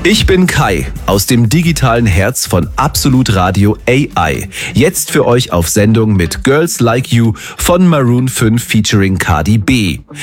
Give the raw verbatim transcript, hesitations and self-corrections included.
Ich bin Kai aus dem digitalen Herz von Absolut Radio A I. Jetzt für euch auf Sendung mit Girls Like You von Maroon fünf featuring Cardi B.